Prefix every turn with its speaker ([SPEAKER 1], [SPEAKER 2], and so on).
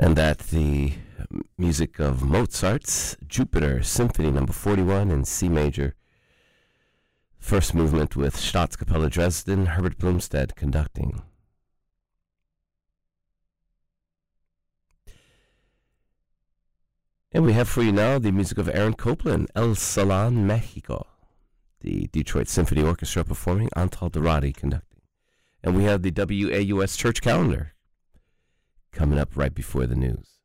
[SPEAKER 1] And that the music of Mozart's Jupiter Symphony No. 41 in C major. First movement with Staatskapelle Dresden, Herbert Blomstedt conducting. And we have for you now the music of Aaron Copland, El Salon, Mexico. The Detroit Symphony Orchestra performing, Antal Dorati conducting. And we have the WAUS Church Calendar coming up right before the news.